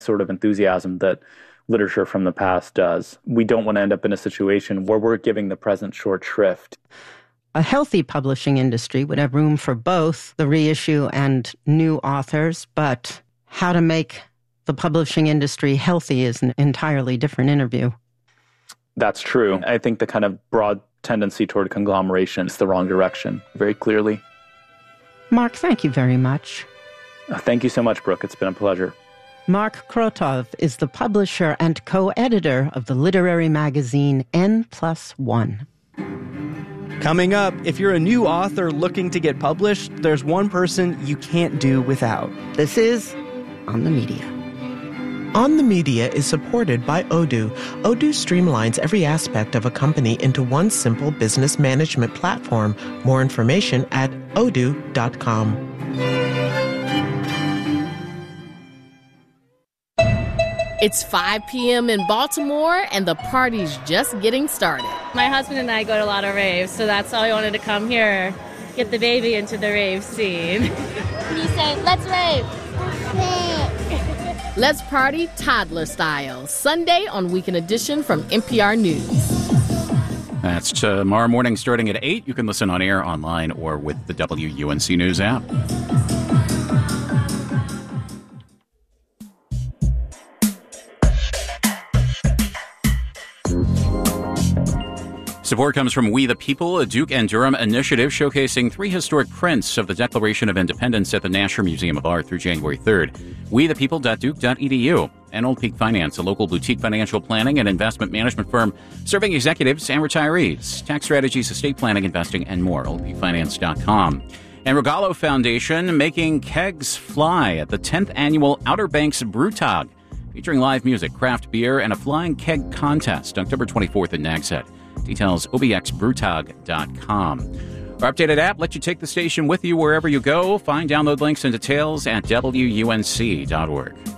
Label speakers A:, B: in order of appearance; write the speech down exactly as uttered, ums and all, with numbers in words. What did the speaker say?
A: sort of enthusiasm that literature from the past does. We don't want to end up in a situation where we're giving the present short shrift.
B: A healthy publishing industry would have room for both the reissue and new authors, but how to make the publishing industry healthy is an entirely different interview.
A: That's true. I think the kind of broad tendency toward conglomeration is the wrong direction, very clearly.
B: Mark, thank you very much.
A: Thank you so much, Brooke. It's been a pleasure.
B: Mark Krotov is the publisher and co-editor of the literary magazine N plus one.
C: Coming up, if you're a new author looking to get published, there's one person you can't do without.
B: This is On the Media.
D: On the Media is supported by Odoo. Odoo streamlines every aspect of a company into one simple business management platform. More information at odoo dot com.
E: It's five p.m. in Baltimore, and the party's just getting started.
F: My husband and I go to a lot of raves, so that's why we wanted to come here, get the baby into the rave scene.
G: He said, let's rave.
E: Let's party toddler style, Sunday on Weekend Edition from N P R News.
H: That's tomorrow morning starting at eight. You can listen on air, online, or with the W U N C News app. Support comes from We the People, a Duke and Durham initiative showcasing three historic prints of the Declaration of Independence at the Nasher Museum of Art through January third. we the people dot duke dot e d u. And Old Peak Finance, a local boutique financial planning and investment management firm serving executives and retirees. Tax strategies, estate planning, investing, and more. old peak finance dot com. And Rogallo Foundation making kegs fly at the tenth annual Outer Banks Brewtag, featuring live music, craft beer, and a flying keg contest October twenty-fourth in Nags Head. Details, o b x brewtag dot com. Our updated app lets you take the station with you wherever you go. Find download links and details at w u n c dot org.